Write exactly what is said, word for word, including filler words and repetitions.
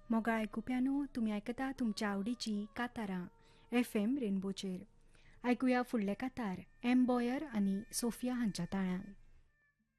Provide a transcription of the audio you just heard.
मोगा आयकुप्यानो, तुमी आयकता तुमच्या आवडीची कातारां एफ एम रेनबोचेर. आयकुया फुडले कातार एम बॉयर आनी सोफिया हांच्या ताळ्यान.